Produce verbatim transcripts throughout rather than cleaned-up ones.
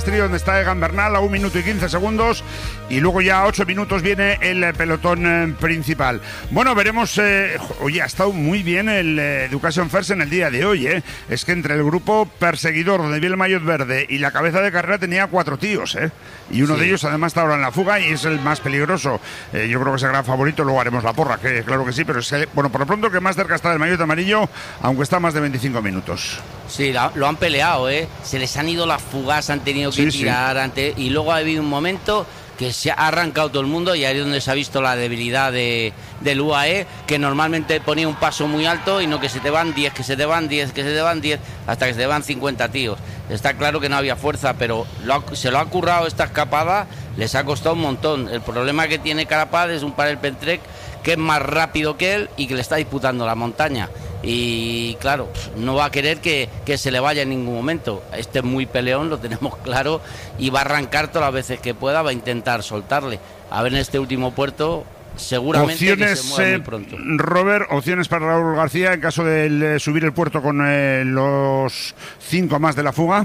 Donde está Egan Bernal a un minuto y quince segundos y luego ya a ocho minutos viene el pelotón eh, principal. Bueno, veremos, eh, oye, ha estado muy bien el eh, Education First en el día de hoy, eh. Es que entre el grupo perseguidor, donde viene el maillot verde, y la cabeza de carrera tenía cuatro tíos, eh. Y uno sí. de ellos además está ahora en la fuga y es el más peligroso. Eh, yo creo que es el gran favorito, luego haremos la porra, que claro que sí, pero es que, bueno, por lo pronto el que más cerca está del maillot amarillo, aunque está a más de veinticinco minutos. Sí, la, lo han peleado, ¿eh? Se les han ido las fugas, han tenido que sí, tirar sí. Ante, y luego ha habido un momento que se ha arrancado todo el mundo y ahí es donde se ha visto la debilidad de, del U A E, que normalmente ponía un paso muy alto y no que se te van diez, que se te van diez, que se te van diez, hasta que se te van cincuenta tíos. Está claro que no había fuerza, pero lo ha, se lo ha currado esta escapada, les ha costado un montón. El problema que tiene Carapaz es un Panel Pentrek que es más rápido que él y que le está disputando la montaña. Y claro, no va a querer que, que se le vaya en ningún momento. Este es muy peleón, lo tenemos claro, y va a arrancar todas las veces que pueda, va a intentar soltarle. A ver en este último puerto, seguramente opciones, que se mueva eh, muy pronto. Robert, opciones para Raúl García en caso de subir el puerto con eh, los cinco más de la fuga.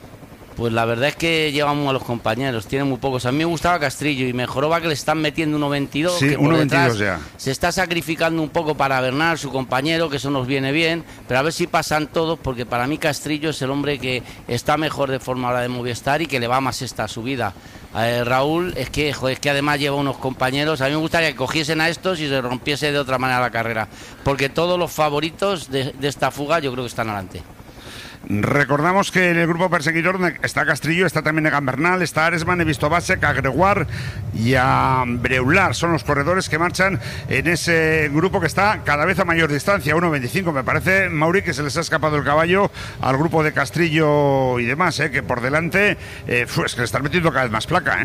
Pues la verdad es que llevamos a los compañeros, tienen muy pocos. A mí me gustaba Castrillo y mejoró va que le están metiendo uno veintidós, sí, que por uno detrás ya. Se está sacrificando un poco para Bernal, su compañero, que eso nos viene bien, pero a ver si pasan todos, porque para mí Castrillo es el hombre que está mejor de forma ahora de Movistar y que le va más esta subida. Eh, Raúl es que, joder, es que además lleva unos compañeros. A mí me gustaría que cogiesen a estos y se rompiese de otra manera la carrera, porque todos los favoritos de, de esta fuga yo creo que están adelante. Recordamos que en el grupo perseguidor está Castrillo, está también Egan Bernal, está Aresman, he visto Basek, a Gregoire y a Breular. Son los corredores que marchan en ese grupo que está cada vez a mayor distancia, uno veinticinco. Me parece, Mauri, que se les ha escapado el caballo al grupo de Castrillo y demás, ¿eh? Que por delante eh, es que le están metiendo cada vez más placa, ¿eh?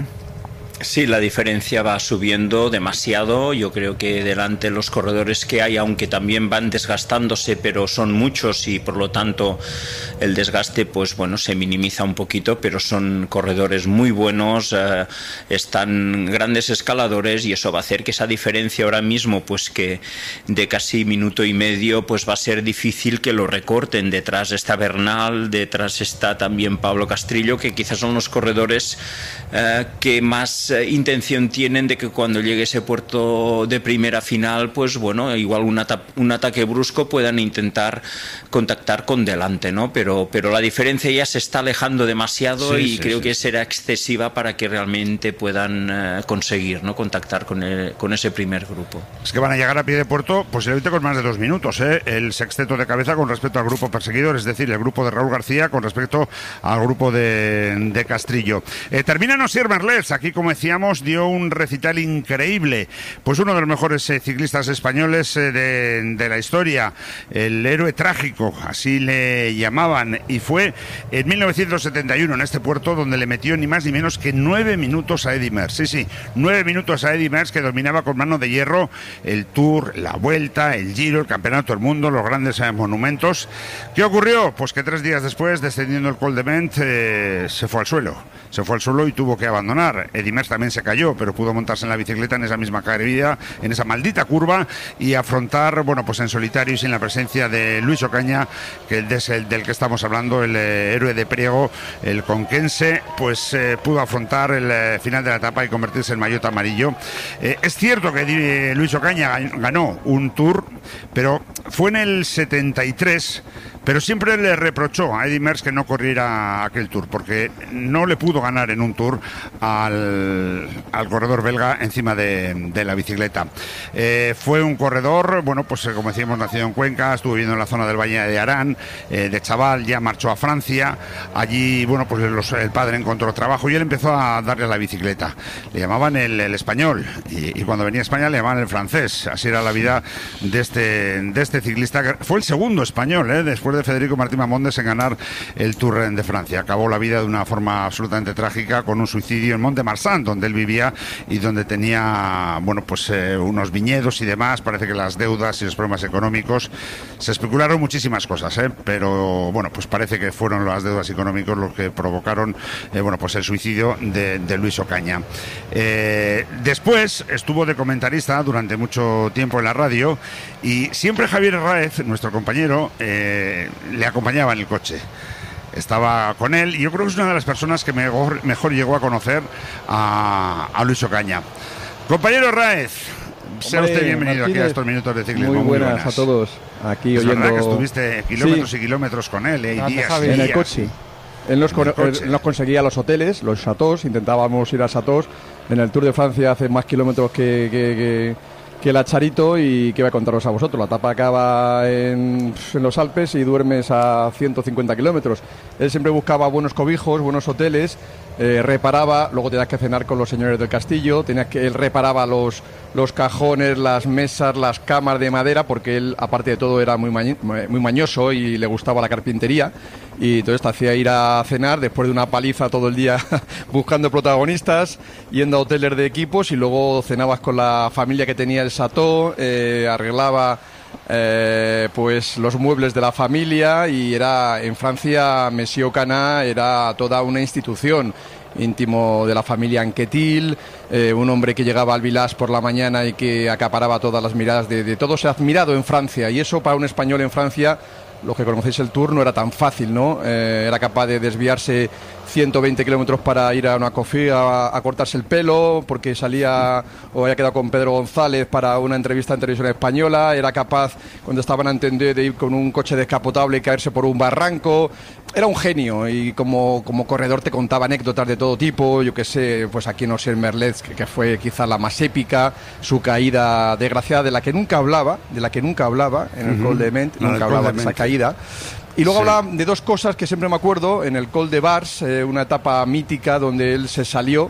Sí, la diferencia va subiendo demasiado. Yo creo que delante los corredores que hay, aunque también van desgastándose, pero son muchos y por lo tanto el desgaste, pues bueno, se minimiza un poquito, pero son corredores muy buenos, eh, están grandes escaladores y eso va a hacer que esa diferencia ahora mismo, pues que de casi minuto y medio, pues va a ser difícil que lo recorten. Detrás está Bernal, detrás está también Pablo Castrillo, que quizás son los corredores eh, que más intención tienen de que cuando llegue ese puerto de primera final, pues bueno, igual un, ata- un ataque brusco puedan intentar contactar con delante, ¿no? Pero, pero la diferencia ya se está alejando demasiado sí, y sí, creo sí. que será excesiva para que realmente puedan uh, conseguir, ¿no? Contactar con, el, con ese primer grupo. Es que van a llegar a pie de puerto posiblemente con más de dos minutos, ¿eh? El sexteto de cabeza con respecto al grupo perseguidor, es decir, el grupo de Raúl García con respecto al grupo de, de Castrillo. Eh, termina Nosier Merlès, aquí como decíamos, dio un recital increíble. Pues uno de los mejores eh, ciclistas españoles eh, de, de la historia, el héroe trágico, así le llamaban, y fue en mil novecientos setenta y uno en este puerto donde le metió ni más ni menos que nueve minutos a Eddy Merckx. Sí, sí, nueve minutos a Eddy Merckx, que dominaba con mano de hierro el Tour, la Vuelta, el Giro, el Campeonato del Mundo, los grandes eh, monumentos. ¿Qué ocurrió? Pues que tres días después, descendiendo el Col de Ment, eh, se fue al suelo. Se fue al suelo y tuvo que abandonar. Eddy Merckx también se cayó, pero pudo montarse en la bicicleta en esa misma caída, en esa maldita curva, y afrontar, bueno, pues en solitario y sin la presencia de Luis Ocaña, que es el del que estamos hablando, el eh, héroe de Priego, el conquense, pues eh, pudo afrontar el eh, final de la etapa y convertirse en maillot amarillo. Eh, es cierto que eh, Luis Ocaña ganó un Tour, pero fue en el setenta y tres. Pero siempre le reprochó a Eddy Merckx que no corriera aquel Tour, porque no le pudo ganar en un Tour al, al corredor belga encima de, de la bicicleta. Eh, fue un corredor, bueno, pues como decíamos, nacido en Cuenca, estuvo viviendo en la zona del Valle de Arán, eh, de chaval ya marchó a Francia. Allí, bueno, pues los, el padre encontró trabajo y él empezó a darle a la bicicleta. Le llamaban el, el español, y, y cuando venía a España le llamaban el francés. Así era la vida de este, de este ciclista, que fue el segundo español, eh, después de Federico Martín Mamondes en ganar el Tour de Francia. Acabó la vida de una forma absolutamente trágica con un suicidio en Mont-de-Marsan, donde él vivía y donde tenía, bueno, pues eh, unos viñedos y demás. Parece que las deudas y los problemas económicos, se especularon muchísimas cosas, ¿eh? Pero bueno, pues parece que fueron las deudas económicas los que provocaron, eh, bueno, pues el suicidio de, de Luis Ocaña. Eh, después estuvo de comentarista durante mucho tiempo en la radio y siempre Javier Raez, nuestro compañero, eh, le acompañaba en el coche. estaba con él, y yo creo que es una de las personas que mejor, mejor llegó a conocer a, a Luis Ocaña. Compañero Raez, sea usted bienvenido Martínez, aquí a estos minutos de ciclismo. Muy buenas, muy buenas. a todos. Aquí es oyendo... verdad que estuviste kilómetros sí. y kilómetros con él, ¿eh? y días, y en días. el coche. Él nos, con, él nos conseguía los hoteles, los chateaux, intentábamos ir a chateaux. En el Tour de Francia hace más kilómetros que, que, que, que la Charito, y que voy a contaros a vosotros. La etapa acaba en, en los Alpes y duermes a ciento cincuenta kilómetros. Él siempre buscaba buenos cobijos, buenos hoteles, eh, reparaba, luego tenías que cenar con los señores del castillo, tenías que, él reparaba los, los cajones, las mesas, las camas de madera, porque él, aparte de todo, era muy, mañi, muy mañoso y le gustaba la carpintería. Y entonces te hacía ir a cenar después de una paliza todo el día buscando protagonistas, yendo a hoteles de equipos, y luego cenabas con la familia que tenía el chateau, eh, arreglaba eh, pues los muebles de la familia, y era en Francia Monsieur Ocaña era toda una institución, íntimo de la familia Anquetil, eh, un hombre que llegaba al village por la mañana y que acaparaba todas las miradas de, de todos, admirado en Francia, y eso para un español en Francia, los que conocéis el Tour, no era tan fácil, ¿no? Eh, era capaz de desviarse ciento veinte kilómetros para ir a una cofí a, a cortarse el pelo, porque salía o había quedado con Pedro González para una entrevista en televisión española. Era capaz, cuando estaban a entender, de ir con un coche descapotable y caerse por un barranco. Era un genio, y como, como corredor te contaba anécdotas de todo tipo. Yo qué sé, pues aquí no sé, Merlez, que, que fue quizá la más épica, su caída desgraciada, de la que nunca hablaba, de la que nunca hablaba en el uh-huh. Col de Ment, no, nunca hablaba de esa caída. Y luego sí. hablaba de dos cosas que siempre me acuerdo, en el Col de Vars, eh, una etapa mítica donde él se salió,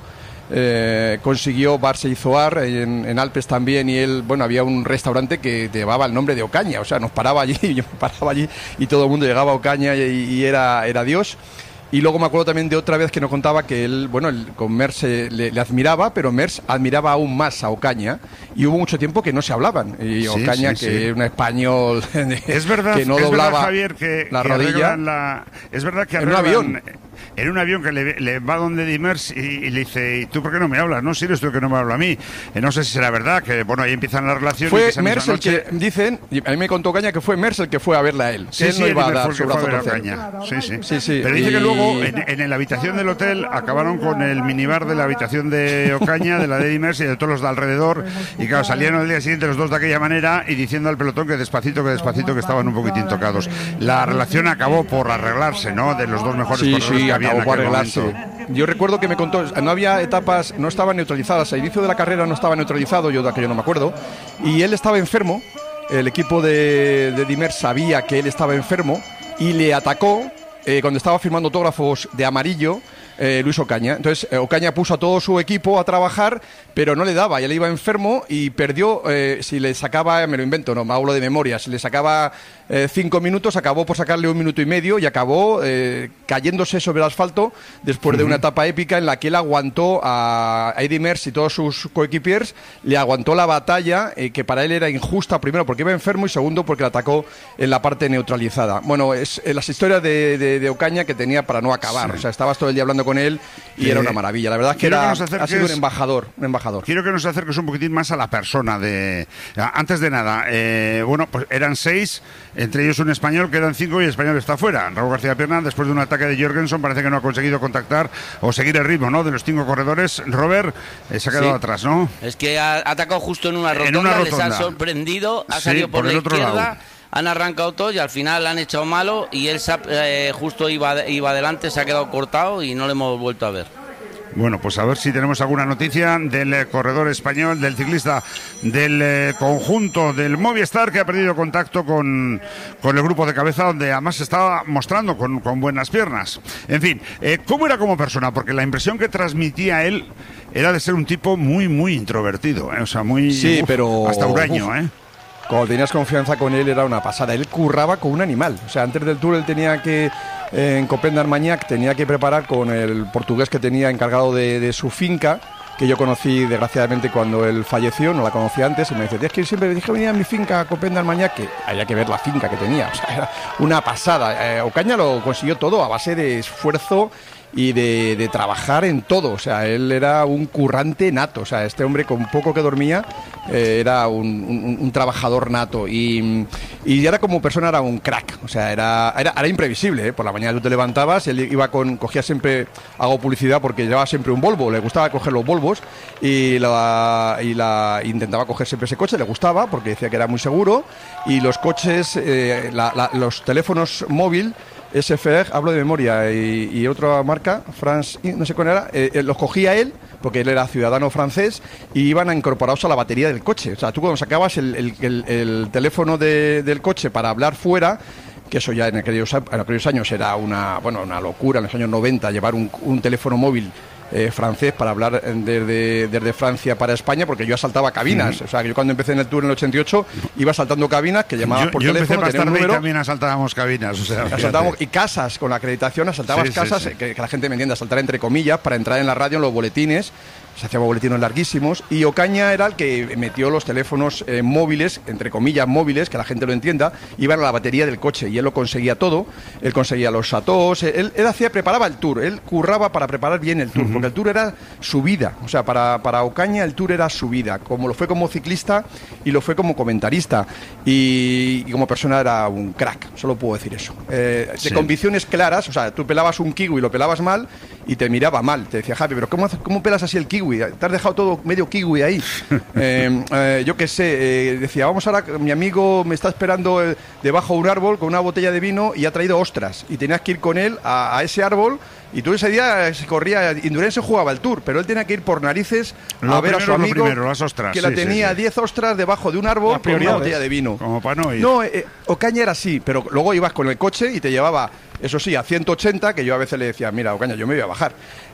eh, consiguió Vars y Zoar, en, en Alpes también, y él, bueno, había un restaurante que llevaba el nombre de Ocaña, o sea, nos paraba allí, yo me paraba allí y todo el mundo llegaba a Ocaña, y, y era, era Dios. Y luego me acuerdo también de otra vez que nos contaba que él, bueno, él, con Merckx le, le admiraba, pero Merckx admiraba aún más a Ocaña, y hubo mucho tiempo que no se hablaban. Y sí, Ocaña, sí, que es sí. un español es verdad, que no es doblaba verdad, Javier, que, la que rodilla. La, es verdad que en un avión. En un avión que le, le va donde Dimers y, y le dice, ¿y tú por qué no me hablas? No, si eres tú que no me habla a mí. Eh, no sé si será verdad, que bueno, ahí empiezan las relaciones. Fue Merckx el que, dicen, y a mí me contó Ocaña que fue Merckx el que fue a verla a él. Sí, que él sí, no iba a dar su brazo a Ocaña. Sí, sí. sí, sí. Pero dice y... que luego, en, en la habitación del hotel, acabaron con el minibar de la habitación de Ocaña, de la de Dimers y de todos los de alrededor. Y claro, salieron al día siguiente los dos de aquella manera y diciendo al pelotón que despacito, que despacito, que estaban un poquitín tocados. La relación acabó por arreglarse, ¿no? De los dos mejores sí, corredores sí, que había en aquel arreglarse. momento. Yo recuerdo que me contó, no había etapas, no estaban neutralizadas, al inicio de la carrera no estaba neutralizado, yo de aquello no me acuerdo, y él estaba enfermo, el equipo de, de Dimers sabía que él estaba enfermo y le atacó eh, cuando estaba firmando autógrafos de amarillo. Eh, Luis Ocaña. Entonces eh, Ocaña puso a todo su equipo a trabajar, pero no le daba, ya le iba enfermo y perdió, eh, si le sacaba, me lo invento, no me hablo de memoria, si le sacaba eh, cinco minutos, acabó por sacarle un minuto y medio y acabó eh, cayéndose sobre el asfalto después uh-huh. de una etapa épica en la que él aguantó a Eddy Merckx y todos sus coequipiers, le aguantó la batalla, eh, que para él era injusta, primero porque iba enfermo y segundo porque le atacó en la parte neutralizada. Bueno, es eh, las historias de, de, de Ocaña que tenía para no acabar, sí. o sea, estabas todo el día hablando con él y eh, era una maravilla. La verdad es que, era, que ha sido un embajador, un embajador. Quiero que nos acerques un poquitín más a la persona de... Antes de nada, eh, bueno, pues eran seis, entre ellos un español, quedan cinco y el español está fuera. Raúl García Pierna, después de un ataque de Jorgensen, parece que no ha conseguido contactar o seguir el ritmo, ¿no?, de los cinco corredores. Robert eh, se ha quedado sí. atrás, ¿no? Es que ha atacado justo en una rotonda, en una rotonda. les ha sorprendido, ha sí, salido por, por la izquierda... Lado. Han arrancado todos y al final le han echado malo y él eh, justo iba, iba adelante, se ha quedado cortado y no le hemos vuelto a ver. Bueno, pues a ver si tenemos alguna noticia del eh, corredor español, del ciclista del eh, conjunto del Movistar, que ha perdido contacto con, con el grupo de cabeza, donde además se estaba mostrando con, con buenas piernas. En fin, eh, ¿cómo era como persona? Porque la impresión que transmitía él era de ser un tipo muy, muy introvertido, ¿eh? O sea, muy... Sí, uf, pero... hasta huraño, ¿eh? Cuando tenías confianza con él era una pasada. Él curraba con un animal. O sea, antes del Tour él tenía que, eh, en Copenda Armagnac, tenía que preparar con el portugués que tenía encargado de, de su finca, que yo conocí desgraciadamente cuando él falleció, no la conocía antes, y me decía, tienes que ir siempre, dije, venía a mi finca, Copenda Armagnac, que había que ver la finca que tenía. O sea, era una pasada. Eh, Ocaña lo consiguió todo a base de esfuerzo y de, de trabajar en todo. O sea, él era un currante nato. O sea, este hombre con poco que dormía eh, era un, un, un trabajador nato. Y, y era como persona, era un crack. O sea, era, era, era imprevisible. ¿eh? Por la mañana tú te levantabas, él iba con, cogía siempre, hago publicidad porque llevaba siempre un Volvo, le gustaba coger los Volvos y, la, y la, intentaba coger siempre ese coche, le gustaba porque decía que era muy seguro. Y los coches, eh, la, la, los teléfonos móvil, S F R, hablo de memoria, y, y otra marca, France, no sé cuál era, eh, los cogía él, porque él era ciudadano francés, y iban incorporados a la batería del coche. O sea, tú cuando sacabas el, el, el, el teléfono de, del coche para hablar fuera, que eso ya en aquellos, en aquellos años era una, bueno, una locura, en los años noventa, llevar un, un teléfono móvil Eh, francés para hablar desde, desde Francia para España, porque yo asaltaba cabinas. Uh-huh. O sea, que yo cuando empecé en el tour en el ochenta y ocho iba asaltando cabinas que llamabas yo, por yo teléfono. Yo empecé más tarde y también asaltábamos cabinas. O sea, asaltábamos, y casas, con la acreditación asaltabas sí, casas, sí, sí. Que, que la gente me entienda, asaltar entre comillas, para entrar en la radio en los boletines. Se hacían boletines larguísimos, y Ocaña era el que metió los teléfonos eh, móviles, entre comillas móviles, que la gente lo entienda, iban a la batería del coche, y él lo conseguía todo. Él conseguía los chateaux, él, él hacía, preparaba el tour, él curraba para preparar bien el tour, uh-huh. porque el tour era su vida. O sea, para, para Ocaña el tour era su vida, como lo fue como ciclista y lo fue como comentarista, y, y como persona era un crack, solo puedo decir eso. Eh, sí. De convicciones claras. O sea, tú pelabas un kiwi y lo pelabas mal y te miraba mal, te decía, Javi, pero ¿cómo, cómo pelas así el kiwi? Te has dejado todo medio kiwi ahí. eh, eh, yo qué sé, eh, decía, vamos ahora, mi amigo me está esperando eh, debajo de un árbol con una botella de vino y ha traído ostras, y tenías que ir con él a, a ese árbol. Y tú ese día se corría, Indurain jugaba el tour, pero él tenía que ir por narices a lo ver primero, a su amigo primero, las ostras, que sí, la tenía diez sí, sí. ostras debajo de un árbol con una botella de vino. Como para no ir. No, eh, Ocaña era así, pero luego ibas con el coche y te llevaba, eso sí, a ciento ochenta, que yo a veces le decía, mira, Ocaña, yo me voy a bajar,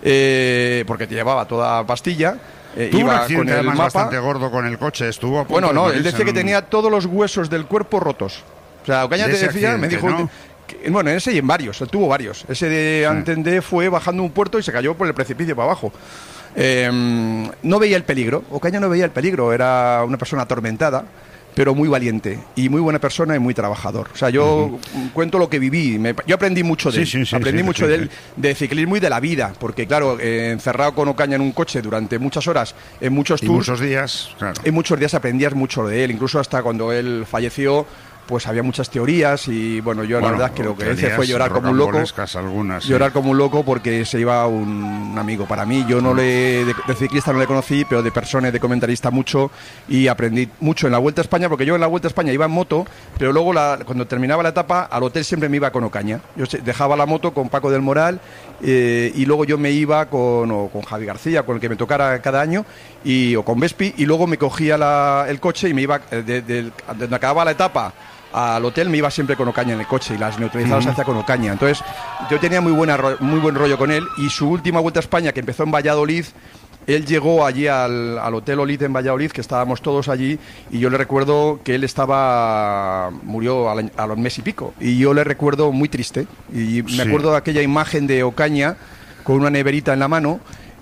eh, porque te llevaba toda pastilla. Eh, Tuvo iba un accidente con el además mapa. Bastante gordo con el coche, estuvo a punto Bueno, no, de él decía que tenía todos los huesos del cuerpo rotos. O sea, Ocaña te decía, me dijo... ¿no? Bueno, en ese y en varios, él tuvo varios. Ese de Antendé sí. fue bajando un puerto y se cayó por el precipicio para abajo. Eh, no veía el peligro, Ocaña no veía el peligro, era una persona atormentada, pero muy valiente y muy buena persona y muy trabajador. O sea, yo uh-huh. cuento lo que viví, me, yo aprendí mucho de sí, él, sí, sí, aprendí sí, mucho sí, de él, sí. de ciclismo y de la vida, porque claro, eh, encerrado con Ocaña en un coche durante muchas horas, en muchos y tours, muchos días, claro. en muchos días aprendías mucho de él, incluso hasta cuando él falleció, pues había muchas teorías y bueno, yo bueno, la verdad es que lo que hice fue llorar como un loco, algunas, sí. llorar como un loco porque se iba un, un amigo para mí. Yo no le de, de ciclista no le conocí, pero de persona y de comentarista mucho, y aprendí mucho en la Vuelta a España, porque yo en la Vuelta a España iba en moto, pero luego la, cuando terminaba la etapa al hotel siempre me iba con Ocaña. Yo dejaba la moto con Paco del Moral eh, y luego yo me iba con, o con Javi García, con el que me tocara cada año, y, o con Vespi, y luego me cogía la, el coche y me iba de, de, de, donde acababa la etapa al hotel, me iba siempre con Ocaña en el coche y las neutralizadas uh-huh. se hacía con Ocaña. Entonces yo tenía muy buena muy buen rollo con él, y su última Vuelta a España, que empezó en Valladolid, él llegó allí al, al Hotel Olid en Valladolid, que estábamos todos allí, y yo le recuerdo que él estaba murió a, la, a los meses y pico, y yo le recuerdo muy triste, y me sí. acuerdo de aquella imagen de Ocaña con una neverita en la mano.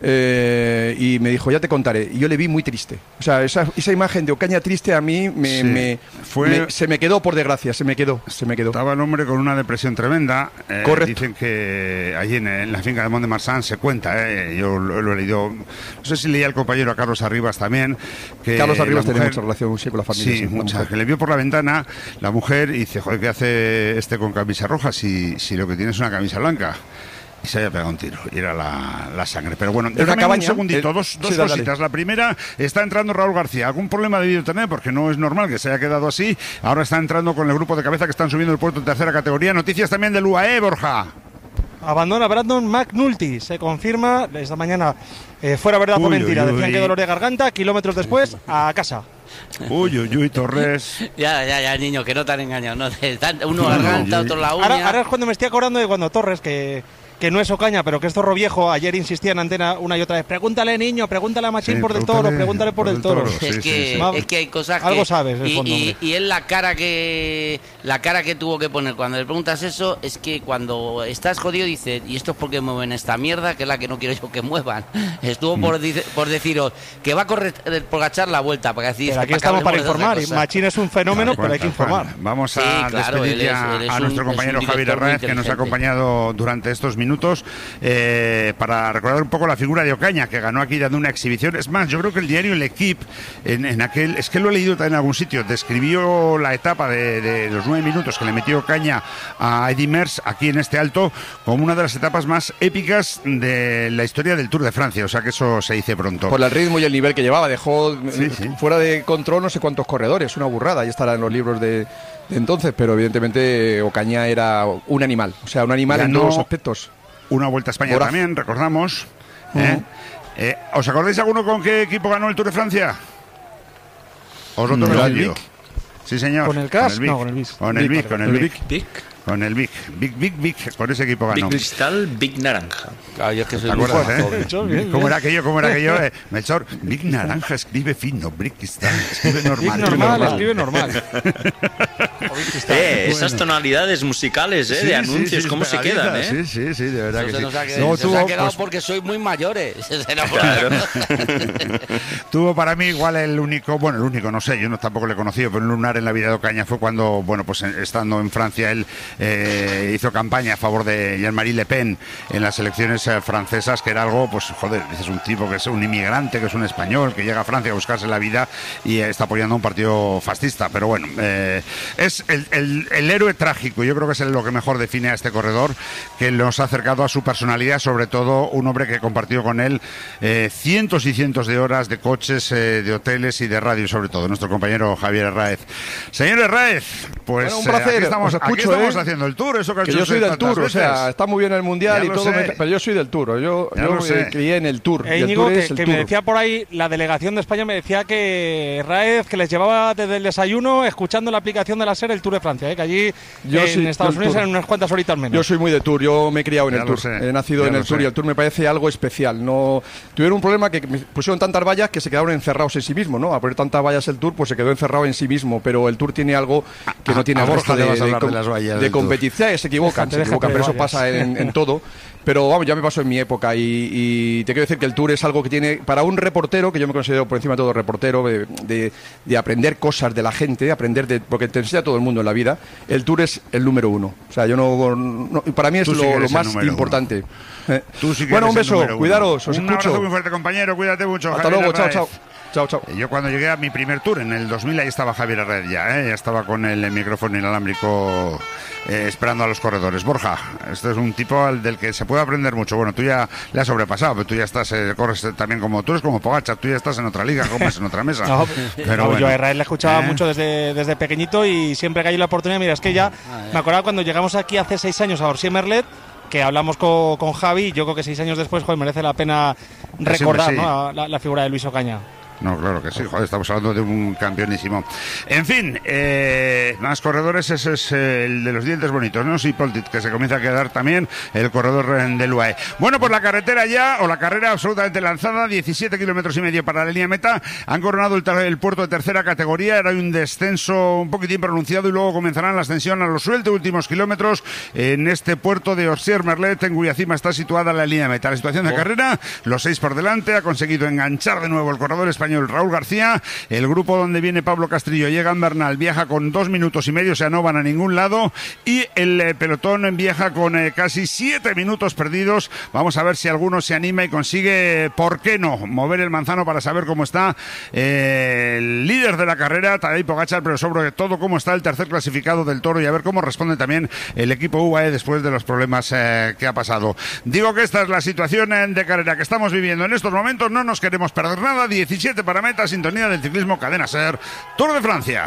Eh, y me dijo, ya te contaré, y yo le vi muy triste. O sea, esa, esa imagen de Ocaña triste a mí me, sí. me, Fue... me, se me quedó, por desgracia, se me quedó, se me quedó. Estaba el hombre con una depresión tremenda. Eh, Correcto. Dicen que allí en, en la finca de Mont de Marsan se cuenta, eh, yo lo, lo he leído, no sé si leía el compañero a Carlos Arribas también, que Carlos Arribas mujer, tiene mucha relación sí, con la familia. Sí, sí mucha, que le vio por la ventana la mujer y dice, joder, ¿qué hace este con camisa roja si, si lo que tiene es una camisa blanca? Y se había pegado un tiro, y era la, la sangre. Pero bueno, déjame un segundito, el, dos, dos sí, cositas. Dale. La primera, está entrando Raúl García. ¿Algún problema ha debido tener? Porque no es normal que se haya quedado así. Ahora está entrando con el grupo de cabeza que están subiendo el puerto en tercera categoría. Noticias también del U A E, Borja. Abandona Brandon McNulty, se confirma esta mañana, eh, fuera verdad o mentira, uy, decían uy. que dolor de garganta, kilómetros después, a casa. Uy, uy, uy, Torres. Ya, ya, ya, niño, que no te han engañado. No, uno garganta, otro la uña. Ahora, ahora es cuando me estoy acordando de cuando Torres, que... que no es Ocaña, pero que es Zorro Viejo, ayer insistía en antena una y otra vez, pregúntale, niño, pregúntale a Machín sí, por del Toro, pregúntale por, por el Toro. toro. Sí, es, que, sí, sí. es que hay cosas que... Algo sabes, el y, fondo, y, y él la cara que la cara que tuvo que poner cuando le preguntas eso, es que cuando estás jodido dice, y esto es porque mueven esta mierda, que es la que no quiero yo que muevan. Estuvo mm. por, por deciros que va a correr por agachar la vuelta, para decir... Pero aquí para estamos para informar, y Machín es un fenómeno, claro, pero hay que informar. Vamos a sí, claro, despedir ya es, a un, nuestro compañero Javier Arraez, que nos ha acompañado durante estos minutos. minutos, eh, para recordar un poco la figura de Ocaña, que ganó aquí dando una exhibición. Es más, yo creo que el diario L'Equipe, en, en aquel, es que lo he leído también en algún sitio, describió la etapa de, de los nueve minutos que le metió Ocaña a Eddy Merckx aquí en este Alto como una de las etapas más épicas de la historia del Tour de Francia, o sea que eso se dice pronto. Por el ritmo y el nivel que llevaba, dejó sí, sí. fuera de control no sé cuántos corredores, una burrada, ya estará en los libros de, de entonces, pero evidentemente Ocaña era un animal, o sea, un animal Ganó en todos los aspectos. Una Vuelta a España Horaz. También, recordamos. Uh-huh. ¿eh? Eh, ¿Os acordáis alguno con qué equipo ganó el Tour de Francia? ¿Os lo no, tomo el Vic? Sí, señor. ¿Con el C A S? Con el Vic. No, con el Vic. Con el Vic, con el Vic. Vic. Con el Vic. Vic, Vic, Vic. Con ese equipo ganó. Vic Cristal, Vic Naranja. Claro, yo es que soy ¿Te muy acuerdas, joven. eh? Melchor, bien, ¿Cómo bien. era aquello? ¿Cómo era aquello? Eh? Melchor, Vic Naranja escribe fino, Vic Cristal escribe normal. Vic normal, escribe normal. Eh, esas tonalidades musicales, eh, Sí, de sí, anuncios, sí, cómo se quedan, eh. Sí, sí, sí, de verdad Eso que se sí. nos ha, Luego se nos tuvo, ha quedado pues, porque sois muy mayores. Claro. tuvo para mí igual el único, bueno, el único, no sé, yo no tampoco le he conocido, pero un lunar en la vida de Ocaña fue cuando, bueno, pues estando en Francia, él eh, hizo campaña a favor de Jean-Marie Le Pen en las elecciones eh, francesas, que era algo, pues, joder, es un tipo que es un inmigrante, que es un español, que llega a Francia a buscarse la vida y eh, está apoyando a un partido fascista, pero bueno, eh, es el, el, el héroe trágico, yo creo que es lo que mejor define a este corredor, que nos ha acercado a su personalidad, sobre todo un hombre que compartió con él eh, cientos y cientos de horas de coches, eh, de hoteles y de radio, sobre todo, nuestro compañero Javier Herráez. Señor Herráez, pues bueno, un placer, eh, aquí estamos, os escucho, aquí estamos ¿eh? haciendo el Tour, eso que, Que yo soy del Tour, veces. o sea, está muy bien el Mundial Ya y lo todo, sé. me, pero yo soy del Tour, yo, Ya yo lo sé. me crié en el Tour. Eh, y el Íñigo, Tour que, es el que Tour. me decía por ahí, la delegación de España me decía que Raez, que les llevaba desde el desayuno escuchando la aplicación de la SER el Tour de Francia, ¿eh? Que allí Yo en sí, Estados del Unidos Tour. eran unas cuantas horitas menos. Yo soy muy de Tour, yo me he criado en Ya el lo Tour, sé, he nacido ya en lo el Tour sé. y el Tour me parece algo especial. No tuvieron un problema que me pusieron tantas vallas que se quedaron encerrados en sí mismo, ¿no? A poner tantas vallas el Tour, pues se quedó encerrado en sí mismo, pero el Tour tiene algo que no tiene a el Borja resto le de, vas a de hablar com- de las vallas de del Tour. competición. Se equivocan, Déjate, se equivocan, pero eso déjate de pasa en, en todo. Pero vamos, ya me pasó en mi época y, y te quiero decir que el Tour es algo que tiene, para un reportero, que yo me considero por encima de todo reportero, de, de, de aprender cosas de la gente, aprender de, porque te enseña todo el mundo en la vida, el Tour es el número uno. O sea, yo no, no para mí es Tú sí lo, que lo eres el más número importante. Eh, Tú sí que bueno, eres un el beso, número uno. cuidaros, os Un escucho. abrazo muy fuerte, compañero, cuídate mucho. Hasta Javier luego, chao, Herráez. chao. Chao, chao. Yo cuando llegué a mi primer tour en el dos mil, ahí estaba Javier Herráez ya, ¿eh? Ya estaba con el micrófono inalámbrico eh, esperando a los corredores. Borja, este es un tipo al del que se puede aprender mucho. Bueno, tú ya le has sobrepasado, pero tú ya estás, eh, corres también como tú eres como Pogačar, tú ya estás en otra liga, comes en otra mesa. No, pero no, bueno, yo a Israel le escuchaba ¿eh? mucho desde, desde pequeñito y siempre que hay la oportunidad, mira, es que ya me acordaba cuando llegamos aquí hace seis años a Orsier-Merlet, que hablamos con, con Javi, y yo creo que seis años después, joder, merece la pena recordar, sí. ¿no? la, la figura de Luis Ocaña. No, claro que sí, joder, estamos hablando de un campeonísimo. En fin, eh, más corredores, ese es eh, el de los dientes bonitos, ¿no? Sí, Poltit, que se comienza a quedar también el corredor del U A E. Bueno, pues la carretera ya, o la carrera absolutamente lanzada, diecisiete kilómetros y medio para la línea meta, han coronado el, el puerto de tercera categoría, era un descenso un poquitín pronunciado y luego comenzarán la ascensión a los sueltos últimos kilómetros en este puerto de Orsier-Merlet, en cuya cima está situada la línea meta. La situación de carrera, los seis por delante, ha conseguido enganchar de nuevo el corredor español Raúl García. El grupo donde viene Pablo Castrillo llega en Bernal, viaja con dos minutos y medio, o sea, no van a ningún lado, y el eh, pelotón viaja con eh, casi siete minutos perdidos. Vamos a ver si alguno se anima y consigue, ¿por qué no?, mover el manzano para saber cómo está eh, el líder de la carrera, Tadej Pogačar, pero sobre todo cómo está el tercer clasificado del Toro y a ver cómo responde también el equipo U A E después de los problemas eh, que ha pasado. Digo que esta es la situación eh, de carrera que estamos viviendo en estos momentos, no nos queremos perder nada. diecisiete para meta, sintonía del ciclismo, Cadena SER, Tour de Francia.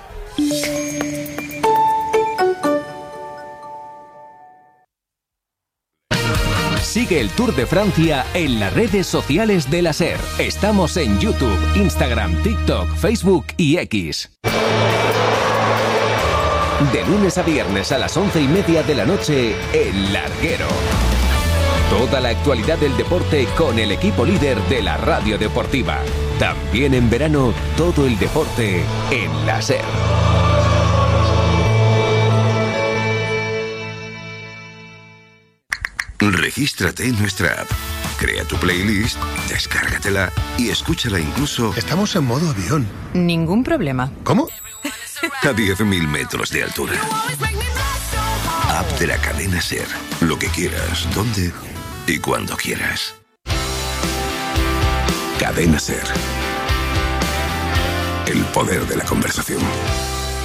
Sigue el Tour de Francia en las redes sociales de la SER. Estamos en YouTube, Instagram, TikTok, Facebook y X. De lunes a viernes a las once y media de la noche, El Larguero. Toda la actualidad del deporte con el equipo líder de la radio deportiva. También en verano, todo el deporte en la SER. Regístrate en nuestra app. Crea tu playlist, descárgatela y escúchala incluso... Estamos en modo avión. Ningún problema. ¿Cómo? A diez mil metros de altura. la app de la cadena SER. Lo que quieras, dónde y cuando quieras. Cadena SER. El poder de la conversación.